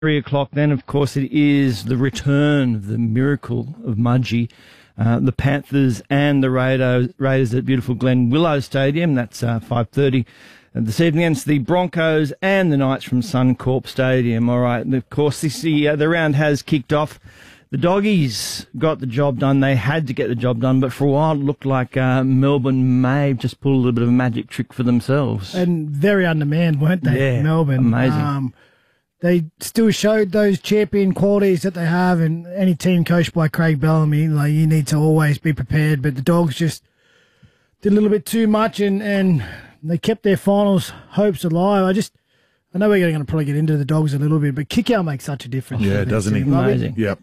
3 o'clock, then, of course, it is the return of the miracle of Mudgee. The Panthers and the Raiders at beautiful Glen Willow Stadium. That's 5:30 this evening against the Broncos and the Knights from Suncorp Stadium. All right, and of course, the round has kicked off. The Doggies got the job done. They had to get the job done, but for a while it looked like Melbourne may have just pulled a little bit of a magic trick for themselves. And very undermanned, weren't they? Yeah, Melbourne. amazing. They still showed those champion qualities that they have, and any team coached by Craig Bellamy, like, you need to always be prepared. But the Dogs just did a little bit too much, and they kept their finals hopes alive. I know we're going to probably get into the Dogs a little bit, but Kikau makes such a difference. Yeah, doesn't he? Amazing. Yep.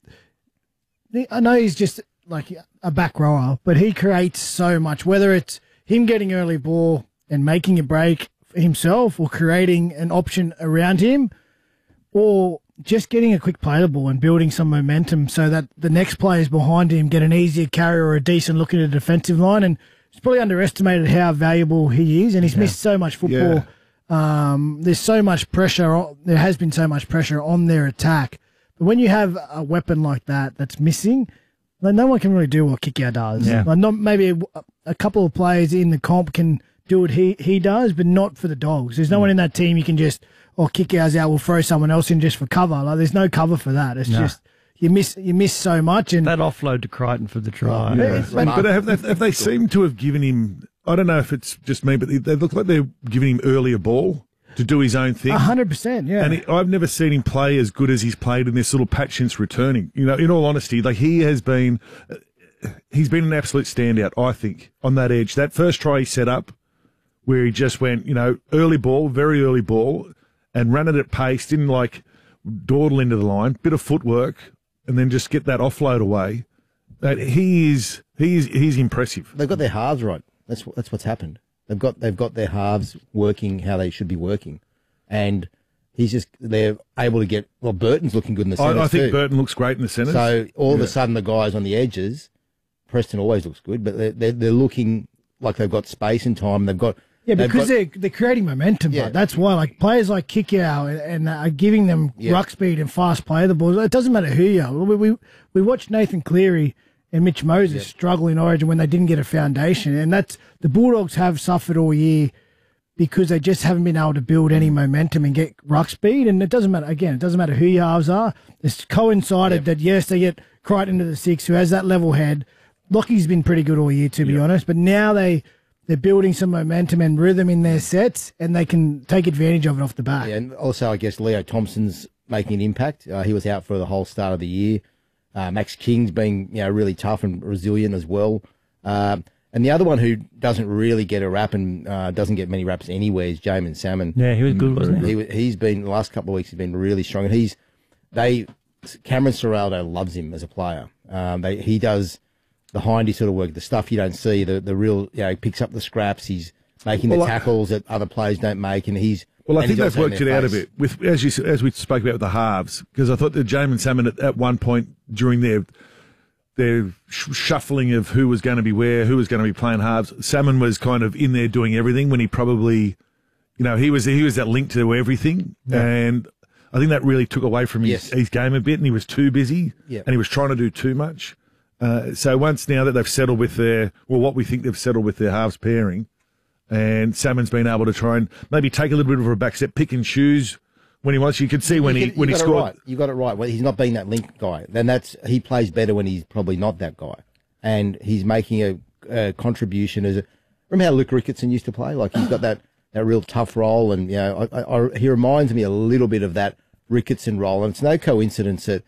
I know he's just like a back rower, but he creates so much, whether it's him getting early ball and making a break himself or creating an option around him, or just getting a quick play the ball and building some momentum so that the next players behind him get an easier carry or a decent look at the defensive line. And it's probably underestimated how valuable he is, and he's missed so much football. Yeah. There's so much pressure. There has been so much pressure on their attack. But when you have a weapon like that that's missing, then no one can really do what Kikau does. Yeah. Like, not maybe a couple of players in the comp can do what he does, but not for the Dogs. There's no one in that team you can just, Kikau's out, we'll throw someone else in just for cover. Like, there's no cover for that. It's just you miss so much. And that offload to Crichton for the try. But have they seemed to have given him, I don't know if it's just me, but they look like they're giving him earlier ball to do his own thing. 100%, yeah. And I've never seen him play as good as he's played in this little patch since returning. You know, in all honesty, like, he's been an absolute standout, I think, on that edge. That first try he set up, where he just went, early ball, very early ball, and ran it at pace, didn't dawdle into the line, bit of footwork, and then just get that offload away. He's impressive. They've got their halves right. That's what's happened. They've got their halves working how they should be working, and they're able to get. Well, Burton's looking good in the centres I think too. Burton looks great in the centres. So all of a sudden, the guys on the edges, Preston always looks good, but they're looking like they've got space and time. Because they're creating momentum. Yeah. That's why, like, players like Kikau and are giving them ruck speed and fast play the ball. It doesn't matter who you are. We watched Nathan Cleary and Mitch Moses struggle in Origin when they didn't get a foundation, and that's the Bulldogs have suffered all year because they just haven't been able to build any momentum and get ruck speed. And it doesn't matter. Again, it doesn't matter who your halves are. It's coincided that they get Crichton into the six, who has that level head. Lockie's been pretty good all year, to be honest, but now they're building some momentum and rhythm in their sets, and they can take advantage of it off the back. Yeah, and also, I guess, Leo Thompson's making an impact. He was out for the whole start of the year. Max King's being really tough and resilient as well. And the other one who doesn't really get a rap and doesn't get many raps anywhere is Jamin Salmon. Yeah, he was good, wasn't he? He's been, the last couple of weeks, he's been really strong. And Cameron Ciraldo loves him as a player. He does the hindy sort of work, the stuff you don't see, the real, picks up the scraps. He's making the tackles that other players don't make, and he's. Well, I think they've worked it out a bit with, as we spoke about with the halves, because I thought that Jamin Salmon at one point during their shuffling of who was going to be where, who was going to be playing halves, Salmon was kind of in there doing everything when he probably, he was that link to everything, and I think that really took away from his game a bit, and he was too busy, and he was trying to do too much. So once now that they've settled with what we think they've settled with their halves pairing, and Salmon's been able to try and maybe take a little bit of a back step, pick and choose when he wants. You could see when he scored. Right. You got it right. Well, he's not being that link guy. Then he plays better when he's probably not that guy, and he's making a contribution remember how Luke Ricketson used to play? Like, he's got that real tough role, and he reminds me a little bit of that Ricketson role, and it's no coincidence that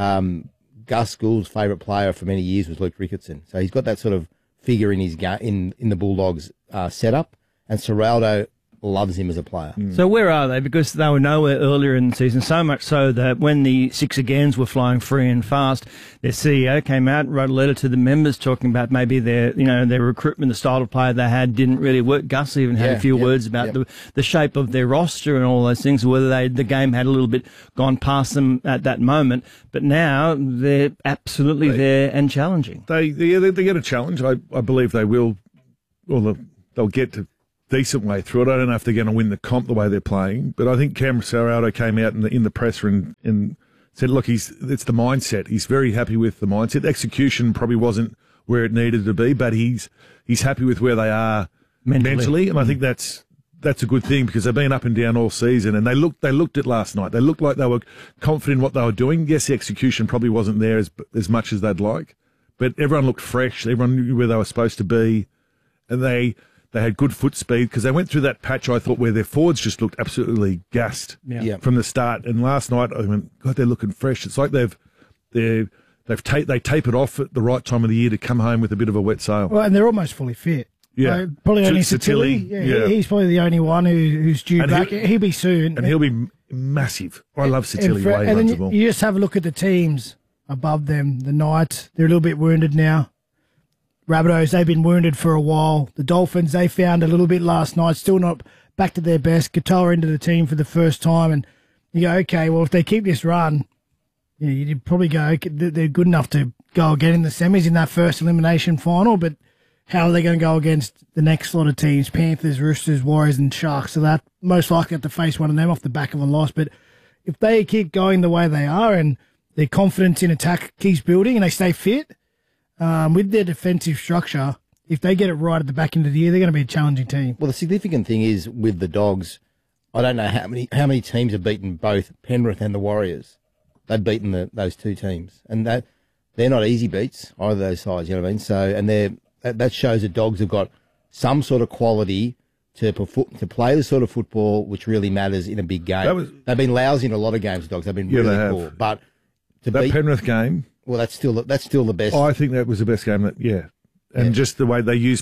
Gus Gould's favourite player for many years was Luke Ricketson. So he's got that sort of figure in his in the Bulldogs setup, and Ciraldo loves him as a player. So where are they? Because they were nowhere earlier in the season, so much so that when the six agains were flying free and fast, their CEO came out and wrote a letter to the members talking about maybe their recruitment, the style of player they had didn't really work. Gus even had a few words about the shape of their roster and all those things, whether the game had a little bit gone past them at that moment. But now they're absolutely there and challenging. They get a challenge. I believe they will, or they'll get to decent way through it. I don't know if they're going to win the comp the way they're playing, but I think Cam Serraldo came out in the presser and said, look, it's the mindset. He's very happy with the mindset. Execution probably wasn't where it needed to be, but he's happy with where they are mentally. And I think that's a good thing because they've been up and down all season, and they looked at last night. They looked like they were confident in what they were doing. Yes, the execution probably wasn't there as much as they'd like, but everyone looked fresh. Everyone knew where they were supposed to be, and they had good foot speed because they went through that patch, I thought, where their forwards just looked absolutely gassed from the start. And last night, I went, God, they're looking fresh. It's like they tape it off at the right time of the year to come home with a bit of a wet sail. Well, and they're almost fully fit. Yeah. Probably only Satilli. Yeah. He's probably the only one who's due and back. He'll be soon. And he'll be massive. I love Satilli. And then you just have a look at the teams above them. The Knights, they're a little bit wounded now. Rabbitohs, they've been wounded for a while. The Dolphins, they found a little bit last night, still not back to their best. Katoa into the team for the first time. And you go, okay, well, if they keep this run, you'd probably go, okay, they're good enough to go again in the semis in that first elimination final. But how are they going to go against the next lot of teams? Panthers, Roosters, Warriors, and Sharks. So that most likely have to face one of them off the back of a loss. But if they keep going the way they are and their confidence in attack keeps building and they stay fit, with their defensive structure, if they get it right at the back end of the year, they're going to be a challenging team. Well, the significant thing is with the Dogs, I don't know how many teams have beaten both Penrith and the Warriors. They've beaten those two teams, and they're not easy beats either of those sides. You know what I mean? So, and that shows the Dogs have got some sort of quality to play the sort of football which really matters in a big game. They've been lousy in a lot of games. The Dogs, they've been really poor, but to beat Penrith game. Well, that's still the best. I think that was the best game. And just the way they use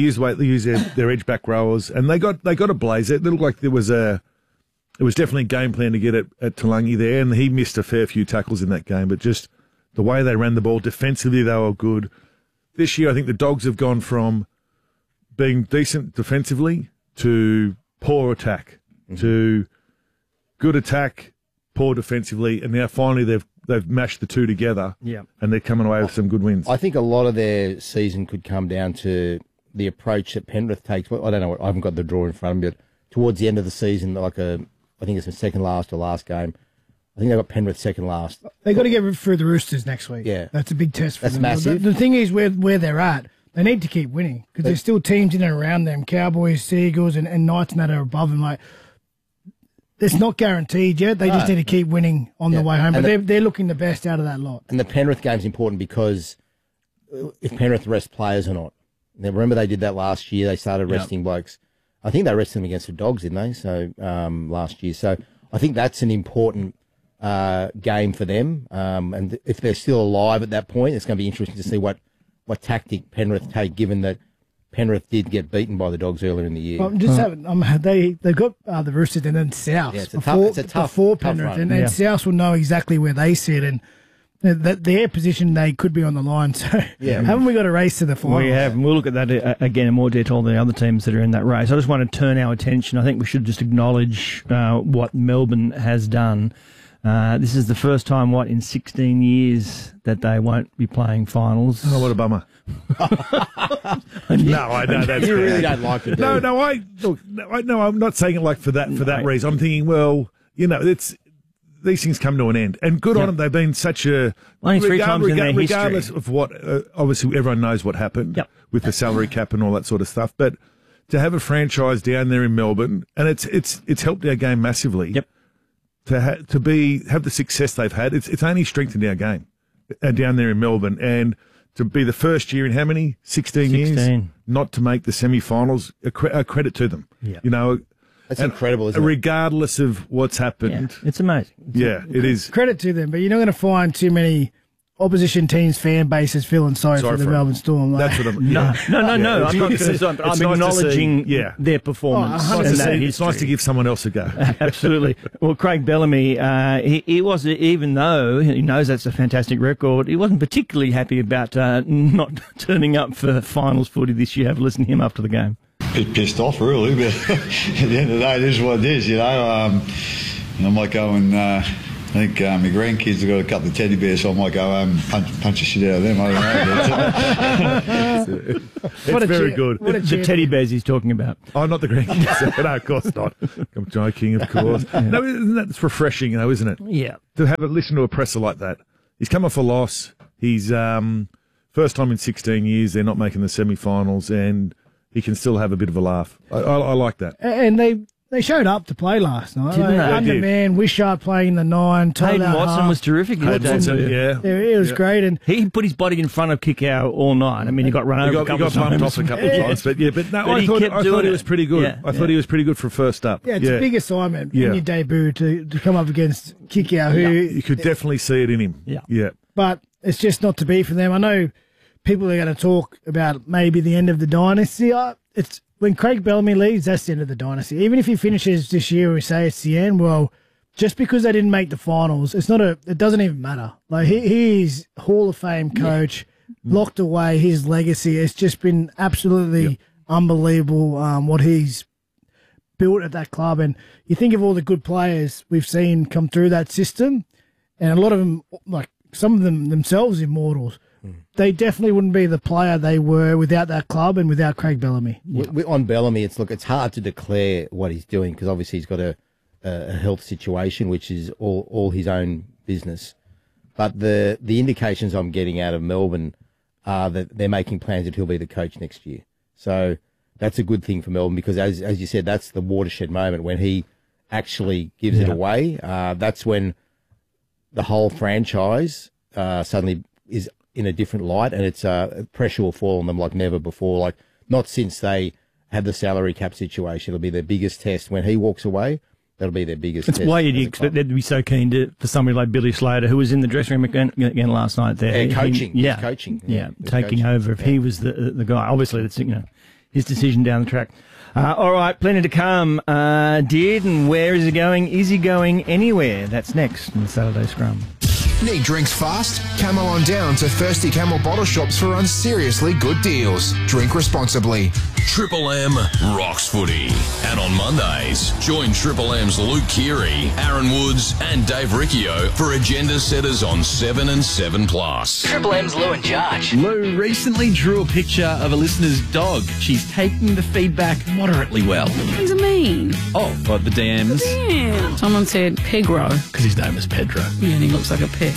their edge back rowers, and they got a blaze. It looked like it was definitely a game plan to get at Talangi there, and he missed a fair few tackles in that game. But just the way they ran the ball defensively, they were good. This year, I think the Dogs have gone from being decent defensively to poor attack, to good attack, poor defensively, and now finally they've mashed the two together, and they're coming away with some good wins. I think a lot of their season could come down to the approach that Penrith takes. I don't know. I haven't got the draw in front of me, but towards the end of the season, I think it's the second last or last game. I think they got Penrith second last. They got to get through the Roosters next week. Yeah, that's a big test for them. That's massive. The thing is, where they're at, they need to keep winning because there's still teams in and around them: Cowboys, Seagulls, and Knights that are above them. Like, it's not guaranteed yet. They just need to keep winning on the way home. But they're looking the best out of that lot. And the Penrith game's important because if Penrith rest players or not. Now, remember they did that last year. They started resting blokes. I think they rested them against the Dogs, didn't they? So last year. So I think that's an important game for them. And if they're still alive at that point, it's going to be interesting to see what tactic Penrith take, given that Penrith did get beaten by the Dogs earlier in the year. Well, they've got the Roosters and then South before Penrith, and South will know exactly where they sit and that their position they could be on the line. So haven't we got a race to the final? We have, and we'll look at that again in more detail than the other teams that are in that race. I just want to turn our attention. I think we should just acknowledge what Melbourne has done. This is the first time, in 16 years that they won't be playing finals. Oh, what a bummer. No, I know that's you really don't like it. No, I'm not saying it for that reason. I'm thinking, well, these things come to an end, and good on them. They've been such a only three times in their history. Regardless of what, obviously everyone knows what happened with the salary cap and all that sort of stuff. But to have a franchise down there in Melbourne, and it's helped our game massively. Yep. To have the success they've had, it's only strengthened our game down there in Melbourne, and to be the first year in how many 16 years not to make the semi-finals, a credit to them. Yeah. That's incredible, isn't it? Regardless of what's happened, it's amazing. It is credit to them, but you're not going to find too many opposition teams' fan bases feeling sorry for the Melbourne Storm. That's what I'm. No. I'm not criticizing. I'm acknowledging their performance. It's nice to give someone else a go. Absolutely. Well, Craig Bellamy, he was, even though he knows that's a fantastic record, he wasn't particularly happy about not turning up for finals footy this year. Have a listen to him after the game. Bit pissed off, really, but at the end of the day, it is what it is. I'm not going I think my grandkids have got a couple of teddy bears, so I might go home and punch the shit out of them. I don't know. It's very good. The teddy bears he's talking about. Oh, not the grandkids. No, of course not. I'm joking, of course. No, isn't that refreshing, though, isn't it? Yeah. To have a listen to a presser like that. He's come off a loss. He's first time in 16 years they're not making the semi-finals, and he can still have a bit of a laugh. I like that. And they showed up to play last night. Didn't they? Underman, Wishart playing the 9. Hayden Watson was terrific. Hayden Watson, yeah. It was great. And he put his body in front of Kickout all night. I mean, he got run over a couple of times. He got bumped off a couple of times. But I thought he was pretty good. Yeah, I thought he was pretty good for first up. yeah, it's a big assignment in your debut to come up against Kickout, who You could definitely see it in him. Yeah. but it's just not to be for them. I know people are going to talk about maybe the end of the dynasty. It's when Craig Bellamy leaves, that's the end of the dynasty. Even if he finishes this year, we say it's the end. Well, just because they didn't make the finals, it doesn't even matter. Like he's Hall of Fame coach, locked away. His legacy has just been absolutely unbelievable. What he's built at that club, and you think of all the good players we've seen come through that system, and a lot of them, like some of them themselves, immortals. They definitely wouldn't be the player they were without that club and without Craig Bellamy. On Bellamy, it's hard to declare what he's doing because obviously he's got a health situation, which is all his own business. But the indications I'm getting out of Melbourne are that they're making plans that he'll be the coach next year. So that's a good thing for Melbourne because, as you said, that's the watershed moment when he actually gives it away. That's when the whole franchise suddenly is in a different light, and it's pressure will fall on them like never before. Like not since they had the salary cap situation. It'll be their biggest test when he walks away. That'll be their biggest test. That's why you'd expect them to be so keen for somebody like Billy Slater, who was in the dressing room again last night. There, coaching, taking over. If he was the guy, obviously that's his decision down the track. All right, plenty to come. And where is he going? Is he going anywhere? That's next in the Saturday Scrum. Need drinks fast? Camel on down to Thirsty Camel bottle shops for unseriously good deals. Drink responsibly. Triple M rocks footy. And on Mondays, join Triple M's Luke Keary, Aaron Woods and Dave Riccio for agenda setters on 7 and 7+. Triple M's Lou and Josh. Lou recently drew a picture of a listener's dog. She's taking the feedback moderately well. What does it mean? Oh, but the DMs. Yeah. Someone said Pegro. Because his name is Pedro. Yeah, and he looks like a pig.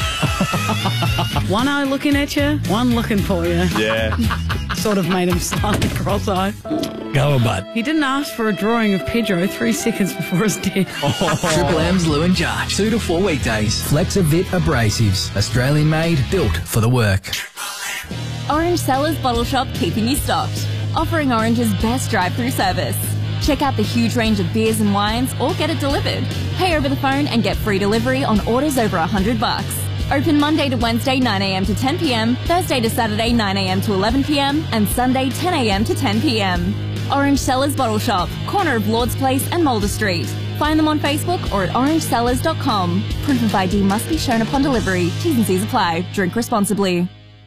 One eye looking at you, one looking for you. Yeah. Sort of made him slightly cross-eyed. Go on, bud. He didn't ask for a drawing of Pedro 3 seconds before his death. Triple M's Lou and Josh. 2 to 4 weekdays. Flexavit Abrasives. Australian made, built for the work. Orange Cellars Bottle Shop, keeping you stocked. Offering Orange's best drive-through service. Check out the huge range of beers and wines or get it delivered. Pay over the phone and get free delivery on orders over $100. Open Monday to Wednesday 9am to 10pm, Thursday to Saturday 9am to 11pm, and Sunday 10am to 10pm. Orange Cellars Bottle Shop, corner of Lord's Place and Mulder Street. Find them on Facebook or at orangecellars.com. Proof of ID must be shown upon delivery. T's and C's apply. Drink responsibly.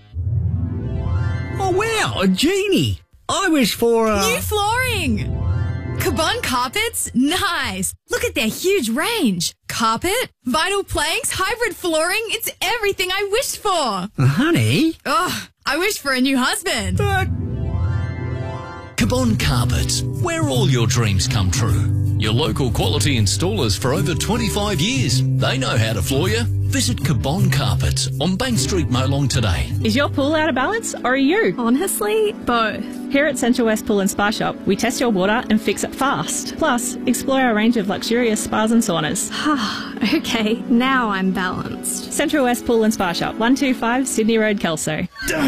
Oh wow, a genie! I wish for new flooring! Cabon Carpets? Nice! Look at their huge range. Carpet, vinyl planks, hybrid flooring. It's everything I wished for. Honey? Oh, I wish for a new husband. Cabon Carpets, where all your dreams come true. Your local quality installers for over 25 years. They know how to floor you. Visit Cabon Carpets on Bank Street, Molong today. Is your pool out of balance or are you? Honestly, both. Here at Central West Pool and Spa Shop, we test your water and fix it fast. Plus, explore our range of luxurious spas and saunas. Okay, now I'm balanced. Central West Pool and Spa Shop, 125 Sydney Road, Kelso.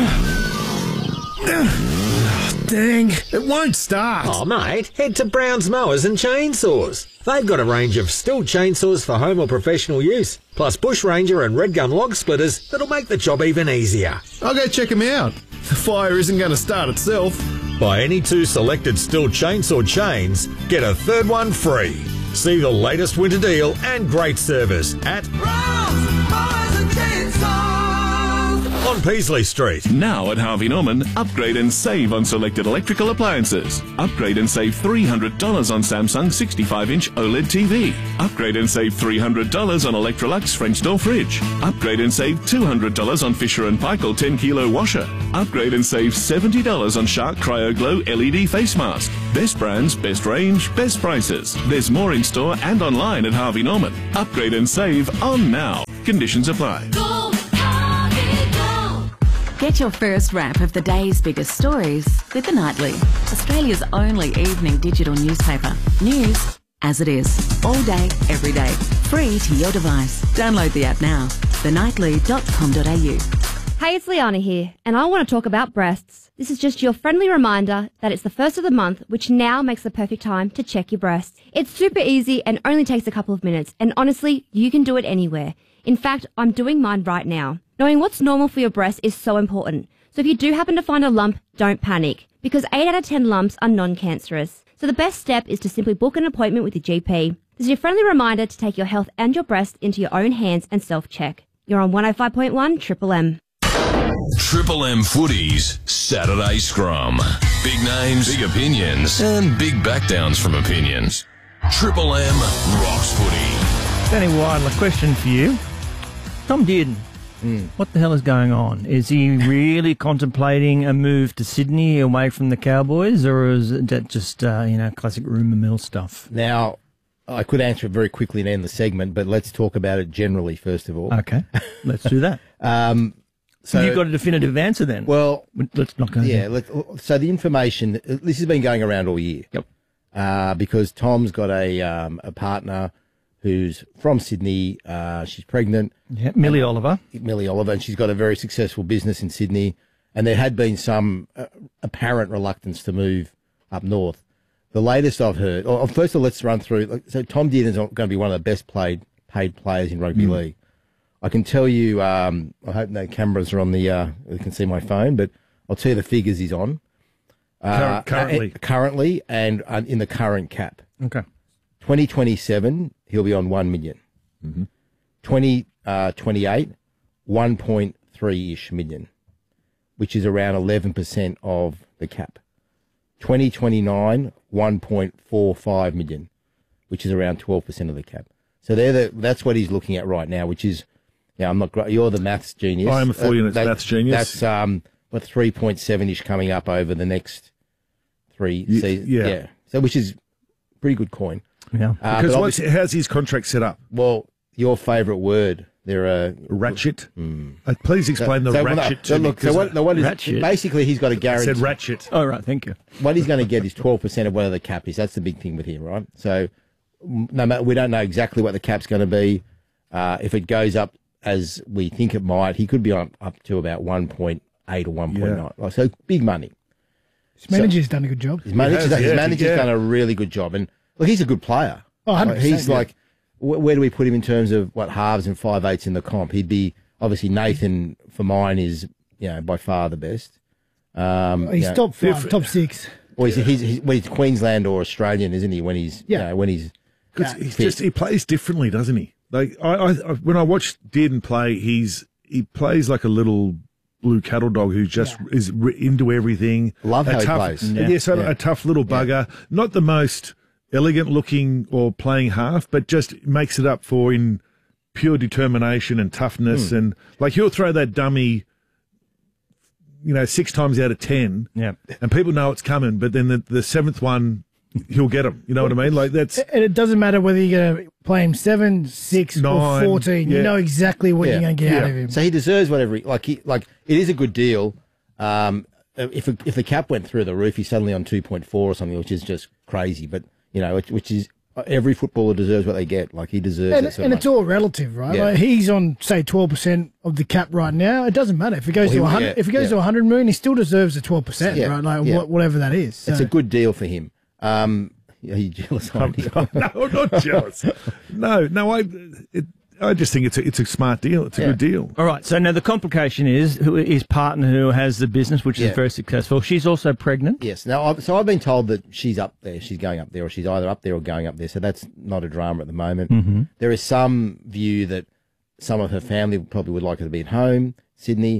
Dang, it won't start. Oh, mate, head to Brown's Mowers and Chainsaws. They've got a range of Stihl chainsaws for home or professional use, plus Bush Ranger and Red Gum log splitters that'll make the job even easier. I'll go check them out. The fire isn't going to start itself. Buy any 2 selected Stihl chainsaw chains, get a third one free. See the latest winter deal and great service at Brown's Mowers and Chainsaws. on Paisley Street. Now at Harvey Norman, upgrade and save on selected electrical appliances. Upgrade and save $300 on Samsung 65-inch OLED TV. Upgrade and save $300 on Electrolux French door fridge. Upgrade and save $200 on Fisher & Paykel 10-kilo washer. Upgrade and save $70 on Shark Cryo Glow LED face mask. Best brands, best range, best prices. There's more in store and online at Harvey Norman. Upgrade and save on now. Conditions apply. Get your first wrap of the day's biggest stories with The Nightly, Australia's only evening digital newspaper. News as it is, all day, every day, free to your device. Download the app now, thenightly.com.au. Hey, it's Liana here, and I want to talk about breasts. This is just your friendly reminder that it's the first of the month, which now makes the perfect time to check your breasts. It's super easy and only takes a couple of minutes, and honestly, you can do it anywhere. In fact, I'm doing mine right now. Knowing what's normal for your breast is so important. So if you do happen to find a lump, don't panic, because 8 out of 10 lumps are non-cancerous. So the best step is to simply book an appointment with your GP. This is your friendly reminder to take your health and your breast into your own hands and self-check. You're on 105.1 Triple M. Triple M Footies Saturday Scrum. Big names, big opinions, and big backdowns from opinions. Triple M rocks footy. Danny Weidler, question for you. Tom Dearden, what the hell is going on? Is he really contemplating a move to Sydney away from the Cowboys, or is that just, classic rumour mill stuff? Now, I could answer it very quickly and end the segment, but let's talk about it generally first of all. Okay, let's do that. So you've got a definitive answer then? Well, let's not go there. So the information, this has been going around all year. Yep. Because Tom's got a partner who's from Sydney. She's pregnant. Yeah, Millie Oliver, and she's got a very successful business in Sydney. And there had been some apparent reluctance to move up north. The latest I've heard, first of all, let's run through. So Tom Dearden's going to be one of the best paid players in rugby league. I can tell you, I hope no cameras are on you can see my phone, but I'll tell you the figures he's on. Currently and in the current cap. Okay. 2027, he'll be on 1 million. 2028, 1.3-ish million, which is around 11% of the cap. 2029, 1.45 million, which is around 12% of the cap. So that's what he's looking at right now, which is, I'm not great. You're the maths genius. I am a 4 units maths genius. That's 3.7-ish coming up over the next 3 seasons. Yeah. So which is pretty good coin. Yeah. Because how's his contract set up? Well, your favourite word. They're ratchet. Please explain ratchet to me. Ratchet. Basically, he's got a guarantee. I said ratchet. Oh, right. Thank you. What he's going to get is 12% of whatever the cap is. That's the big thing with him, right? So no matter, we don't know exactly what the cap's going to be. If it goes up as we think it might, he could be up to about 1.8 or 1.9. Yeah. So big money. His manager's done a good job. His manager's done a really good job. And look, he's a good player. Oh, 100%. He's like, where do we put him in terms of halves and 5/8 in the comp? He'd be, obviously, Nathan, for mine, is, by far the best. He's top 5, top 6. Well, he's Queensland or Australian, isn't he? When he's, when he's he plays differently, doesn't he? Like I when I watch Dearden play, he plays like a little blue cattle dog who just is into everything. Love how he plays. A tough little bugger. Not the most elegant looking or playing half, but just makes it up for in pure determination and toughness. And like he'll throw that dummy, 6 times out of 10. Yeah. And people know it's coming, but then the seventh one, he'll get him. You know what I mean? Like that's. And it doesn't matter whether you're going to play him 7, 6, 9, or 14. You know exactly what you're going to get out of him. So he deserves whatever. It is a good deal. If the cap went through the roof, he's suddenly on 2.4 or something, which is just crazy. But which is every footballer deserves what they get. Like he deserves it. And it's all relative, right? Yeah. Like he's on say 12% of the cap right now. It doesn't matter if it goes to 100. If it goes to 100 million, he still deserves the 12%, right? Like whatever that is. So. It's a good deal for him. Are you jealous? No, I'm not jealous. No, I just think it's a smart deal. It's a good deal. All right. So now the complication is his partner who has the business, which is very successful. She's also pregnant. Yes. Now, I've been told that she's up there. She's going up there, or she's either up there or going up there. So that's not a drama at the moment. Mm-hmm. There is some view that some of her family probably would like her to be at home, Sydney.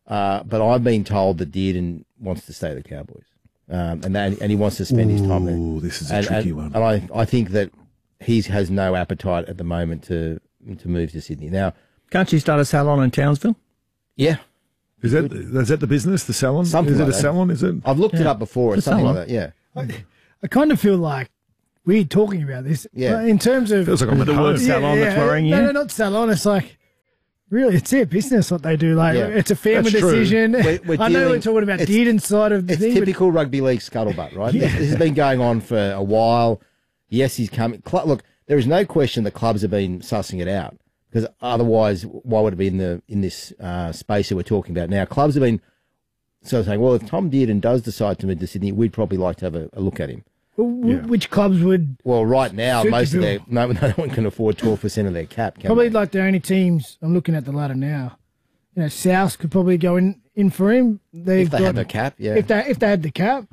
But I've been told that Dearden wants to stay at the Cowboys, and he wants to spend his time there. Ooh, this is a tricky one. And I think that he has no appetite at the moment to move to Sydney. Now, can't you start a salon in Townsville? Yeah. Is that the business, the salon? Something is it like a that. salon? Is it? I've looked it up before. It's something like that. Yeah. I kind of feel like we're talking about this. Yeah. In terms of Feels like I'm at the home. word salon that's worrying you. No, not salon. It's like, really, it's their business what they do. Like, it's a family That's true. decision. We're I know we're talking about Dearden's side of the It's thing. typical rugby league scuttlebutt, right? This has been going on for a while. Yes, he's coming. Look, there is no question that clubs have been sussing it out, because otherwise, why would it be in this space that we're talking about now? Clubs have been sort of saying, well, if Tom Dearden does decide to move to Sydney, we'd probably like to have a look at him. Which clubs would? Well, right now, suit most the of bill? no one can afford 12% of their cap. Can Probably they? like the only teams. I'm looking at the ladder now. You know, South could probably go in for him. If they had the cap, yeah. If they had the cap,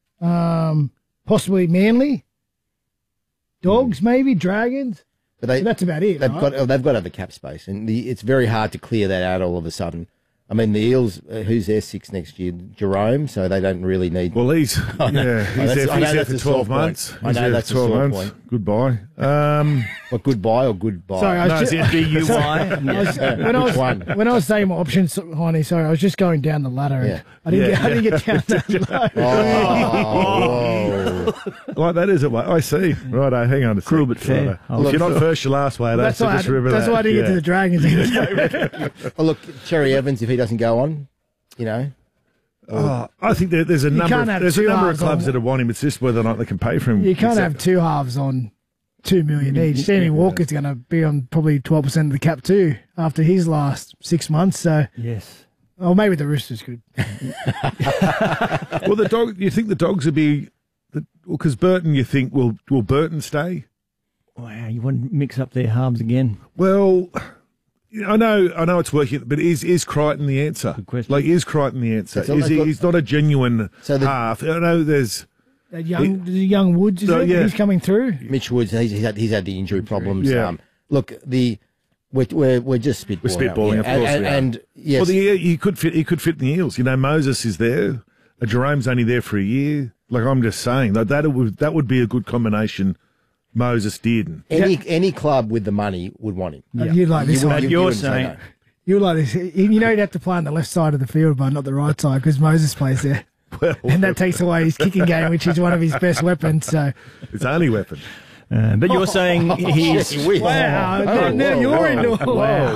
possibly Manly, Dogs, maybe Dragons. But So that's about it. They've right? got to have the cap space, and it's very hard to clear that out all of a sudden. I mean, the Eels, who's their six next year? Jerome, so they don't really need. Well, he's there for 12 months. I know that's a 12 sore months. point. Goodbye. What, goodbye or goodbye? Sorry, No, it's B-U-Y. When I was saying my options, Heine, sorry, I was just going down the ladder. Yeah. I didn't get down that low. Oh, Like that, is it? Mate? I see. Righto, hang on a second. Cruel but fair. Righto. If you're not first, you're last, way. That's So why just remember that's that. why I didn't get to the Dragons. well, look, Cherry Evans, if he doesn't go on, you know. I think there's a number. can't have There's a two number of halves clubs on- that want him. It's just whether or not they can pay for him. You can't have two halves on $2 million each. Sammy Walker's going to be on probably 12% of the cap too after his last 6 months. So, Yes. oh, maybe the Roosters could. Well, the dog. You think the Dogs would be? Because Burton, you think will Burton stay? Wow, you want to mix up their halves again. Well, I know it's working, but is Crichton the answer? Good question. Like, is Crichton the answer? So they've got- He's not a genuine So the- half. I know there's. That young Woods, is No, it? yeah. He's coming through. Mitch Woods, he's had the injury problems. Yeah. Look, we're just spitballing. We're spitballing, of course we are. And yes, Well, he could fit in the Eels. You know, Moses is there. Jerome's only there for a year. Like, I'm just saying that would be a good combination. Moses did. any club with the money would want him. You like this one. You You're wouldn't say saying. no. You like this. You know, you'd have to play on the left side of the field, but not the right side because Moses plays there. Well, And that takes away his kicking game, which is one of his best weapons. So, it's only weapon. But you're saying he's. wow, now you're into it.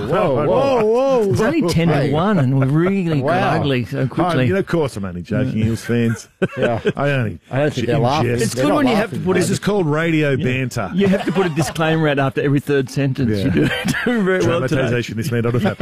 Whoa. It's only 10-1, and we've really got ugly so quickly. Of course, I'm only joking, Eels fans. Yeah. I don't think they're laughing. jest. It's They're good not when you have to laughing, put This it. is called radio banter. You have to put a disclaimer out after every third sentence. Yeah. You do doing very well today. Dramatisation. This may not have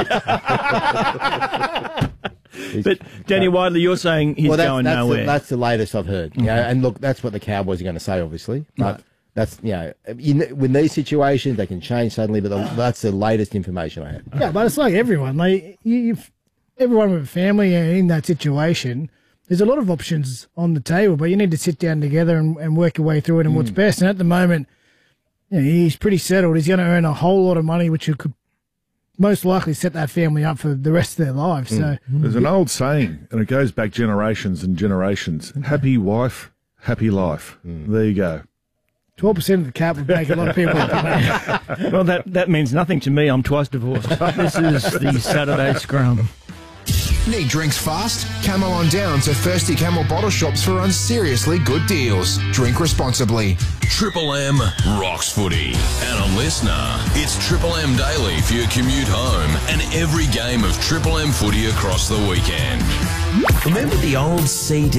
happened. But Danny Widley, you're saying he's going nowhere. That's the latest I've heard. You know, and look, that's what the Cowboys are going to say, obviously. But that's with these situations, they can change suddenly. But that's the latest information I have. Yeah, but it's like everyone. Like everyone with a family in that situation, there's a lot of options on the table, but you need to sit down together and work your way through it and what's best. And at the moment, he's pretty settled. He's going to earn a whole lot of money, which could most likely set that family up for the rest of their lives. So There's an old saying, and it goes back generations and generations. Happy wife, happy life. There you go. 12% of the cap would make a lot of people happy. Well, that means nothing to me. I'm twice divorced. This is the Saturday Scrum. Need drinks fast? Camel on down to Thirsty Camel bottle shops for unseriously good deals. Drink responsibly. Triple M rocks footy. And a listener, it's Triple M Daily for your commute home and every game of Triple M footy across the weekend. Remember the old CD?